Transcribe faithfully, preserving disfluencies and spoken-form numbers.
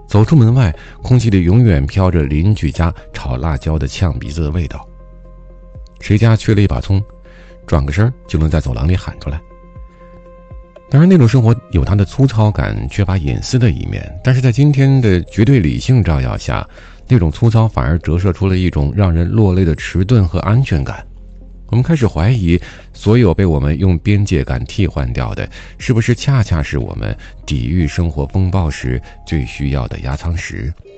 走出门外，空气里永远飘着邻居家炒辣椒的呛鼻子的味道。谁家缺了一把葱，转个身就能在走廊里喊出来。当然那种生活有它的粗糙感，缺乏隐私的一面，但是在今天的绝对理性照耀下，那种粗糙反而折射出了一种让人落泪的迟钝和安全感。我们开始怀疑，所有被我们用边界感替换掉的，是不是恰恰是我们抵御生活风暴时最需要的压舱石？